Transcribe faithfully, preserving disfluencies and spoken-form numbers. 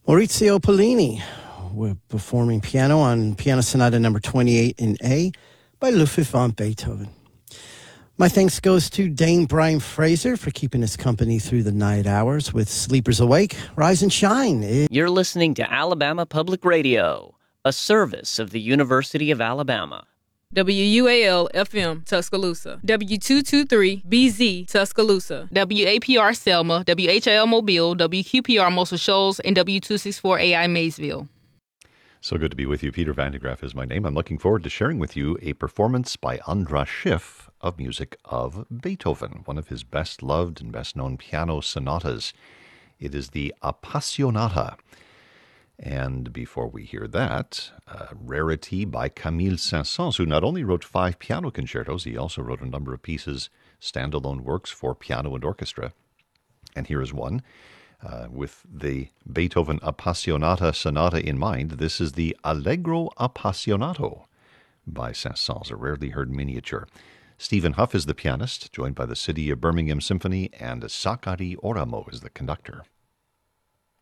Maurizio Pollini. We're performing piano on Piano Sonata number twenty-eight in A by Ludwig van Beethoven. My thanks goes to Dame Brian Fraser for keeping us company through the night hours with Sleepers Awake. Rise and shine. It- You're listening to Alabama Public Radio, a service of the University of Alabama. W U A L F M Tuscaloosa, W two twenty-three B Z Tuscaloosa, W A P R Selma, W H L Mobile, W Q P R Muscle Shoals, and W two sixty-four A I Maysville. So good to be with you. Peter Van de Graaff is my name. I'm looking forward to sharing with you a performance by Andras Schiff of music of Beethoven, one of his best-loved and best-known piano sonatas. It is the Appassionata. And before we hear that, a rarity by Camille Saint-Saëns, who not only wrote five piano concertos, he also wrote a number of pieces, standalone works for piano and orchestra. And here is one. Uh, with the Beethoven Appassionata Sonata in mind, this is the Allegro Appassionato by Saint-Saëns, a rarely heard miniature. Stephen Huff is the pianist, joined by the City of Birmingham Symphony, and Sakari Oramo is the conductor.